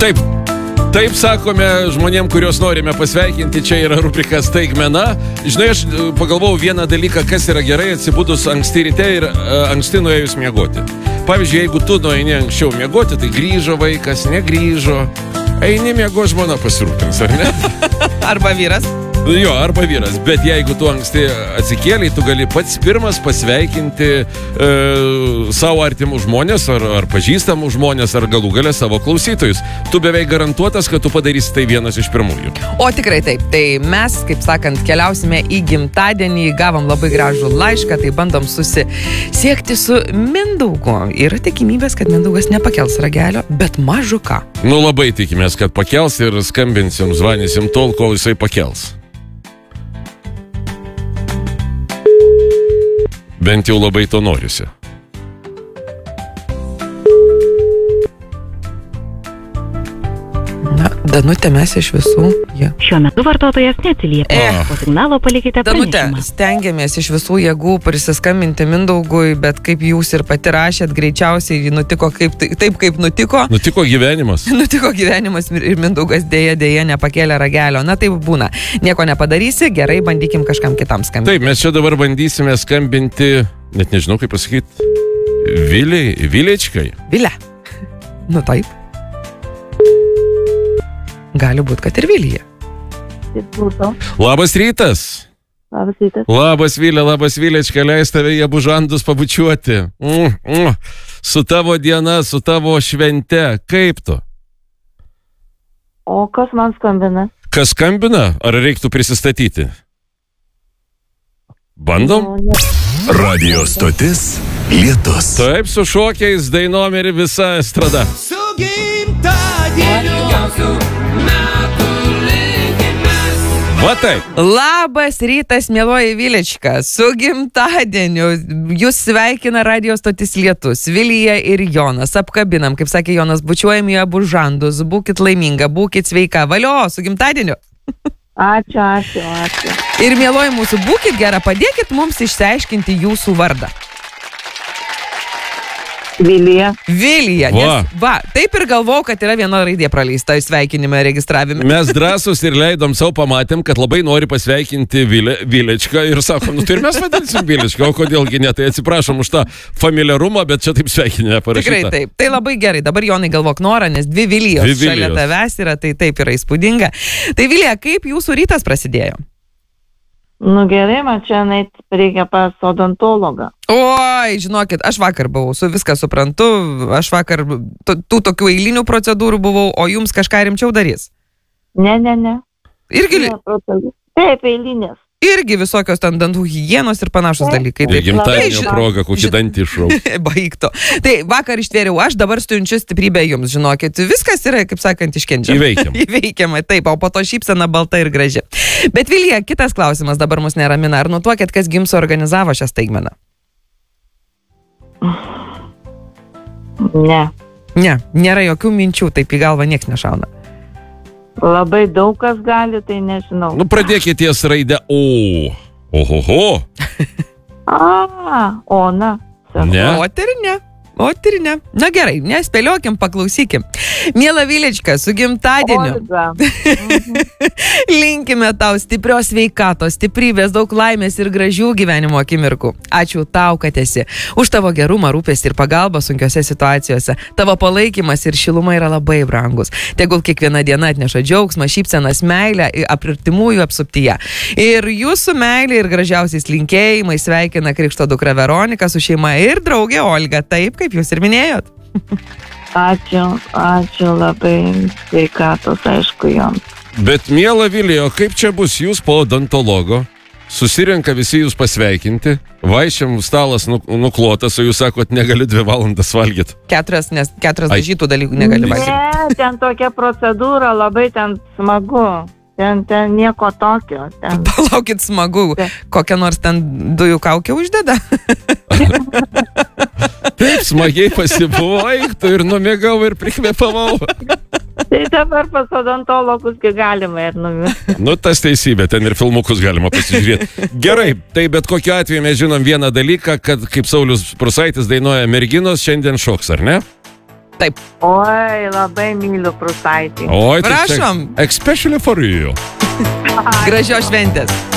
Taip sakome žmonėm, kuriuos norime pasveikinti, čia yra rubrika Staigmena. Žinai, aš pagalvojau vieną dalyką, kas yra gerai atsibudus anksti ryte ir anksti nuėjus miegoti. Pavyzdžiui, jeigu tu nueini anksčiau miegoti, tai grįžo vaikas, negrįžo. Eini miego, žmona pasirūpins, ar ne? Arba vyras. Jo, arba vyras, bet jeigu tu anksti atsikėlei, tu gali pats pirmas pasveikinti savo artimus žmonės, ar pažįstamų žmonės, ar galų galę savo klausytojus. Tu beveik garantuotas, kad tu padarysi tai vienas iš pirmųjų. O tikrai taip, tai mes, kaip sakant, keliausime į gimtadienį, gavom labai gražų laišką, tai bandom susisiekti su Mindaugu. Yra tikimybės, kad Mindaugas nepakels ragelio, bet mažu ką. Nu, labai tikimės, kad pakels ir skambinsim, zvanysim tol, kol jisai pakels. Bent jau labai to norisi. Na, Danutė, mes iš visų. Ja. Šiuo metu vartotojas neatsiliepia. Po signalo palikite Danutė, pranešimą. stengiamės iš visų jėgų prisiskambinti Mindaugui, bet kaip jūs ir pati rašėt, greičiausiai nutiko taip, kaip nutiko. Nutiko gyvenimas. Nutiko gyvenimas ir Mindaugas dėja nepakėlė ragelio. Na taip būna. Nieko nepadarysi, gerai, bandykim kažkam kitam skambinti. Taip, mes čia dabar bandysime skambinti, net nežinau kaip pasakyti, Vilečkai. Vilė. Nu taip. Gali būti, kad ir Vilija. Labas rytas. Labas rytas. Labas Vilė, labas Vilečka, leis tave į abu žandus pabučiuoti. Su tavo diena, su tavo švente. Kaip tu? O kas man skambina? Kas skambina? Ar reiktų prisistatyti? Bandom? Radio stotis Lietus. Taip, su šokiais, dainom ir visa estrada. Su gimtadieniu gausiu metų linkimės. Va taip. Labas rytas, mieloji Vilečka, su gimtadieniu. Jūs sveikina radio stotis Lietus, Vilija ir Jonas. Apkabinam, kaip sakė Jonas, bučiuojam į abu žandus. Būkit laiminga, būkit sveika. Valio, su gimtadieniu. Ačiū. Ir mieloji mūsų, būkit gera, padėkit mums išsiaiškinti jūsų vardą. Vilija. Vilija, nes taip ir galvojau, kad yra viena raidė praleista sveikinime registravime. Mes drąsus ir leidom savo, pamatėm, kad labai nori pasveikinti Vilečką ir sakom, nu tai ir mes vadinsim Vilečką, o kodėlgi ne, tai atsiprašom už tą familiarumą, bet čia taip sveikinime parašyta. Tikrai taip, tai labai gerai, dabar Jonai galvok norą, nes dvi Vilijos šalia tavęs yra, tai taip yra įspūdinga. Tai Vilija, kaip jūsų rytas prasidėjo? Nu gerai, man čia reikia pas odontologą. Oi, žinokit, aš vakar buvau, viską suprantu, aš vakar tų tokių eilinių procedūrų buvau, o jums kažką rimčiau darys? Ne. Irgi? Taip, eilinės. Irgi visokios ten dantų higienos ir panašus dalykai. Ir gimtadienio proga, kokį dantį išrau. Baigto. Tai vakar ištvėriau, aš dabar siunčiu stiprybę jums, žinokit. Viskas yra, kaip sakant, iškenčiama. Įveikiama, taip, o po to šypsena balta ir graži. Bet Vilija, kitas klausimas dabar mus neramina. Ar nutuokėt, kas gims organizavo šią staigmeną? Ne, nėra jokių minčių, taip į galvą nieks nešauna. Labai daug kas gali, tai nežinau. Nu, pradėkite ties raidę O. Ohoho. Ona. Ne. O ir ne. Na gerai, nespėliokim, paklausykim. Miela Vilečka, su gimtadieniu. Linkime tau stiprios sveikatos, stiprybės, daug laimės ir gražių gyvenimo akimirkų. Ačiū tau, kad esi. Už tavo gerumą, rūpestį ir pagalbą sunkiose situacijose. Tavo palaikymas ir šiluma yra labai brangus. Tegul kiekviena diena atneša džiaugsmą, šypsenas, meilę, apirtimųjų apsuptyje. Ir jūsų meilė ir gražiausiais linkėjimais sveikina krikšto dukra Veronika su šeima ir draugė Olga. Taip, kaip jūs ir minėjot. Ačiū labai, sveikatos, aišku, joms. Bet miela Vilija, kaip čia bus jūs po odontologo? Susirenka visi jūs pasveikinti, vaišiam stalas nuklotas, o jūs sakot, negaliu 2 valandas valgyti. 4 dažytų dalykų negali valgyti. Ne, ten tokia procedūra, labai ten smagu. Ten nieko tokio. Palaukit, smagu. Kokią nors ten dujų kaukę uždeda? Taip, smagiai pasibuvojai ir numigau ir prikvėpavau. Tai dabar pas odontologus galima ir numigti. Nu, tas teisybė, ten ir filmukus galima pasižiūrėti. Gerai, tai bet kokiu atveju mes žinom vieną dalyką, kad kaip Saulius Prūsaitis dainuoja merginos, šiandien šoks, ar ne? Taip. Oi, labai myliu Prusaitį. Oi, tai čia Prašom. especially for you. Gražios šventės.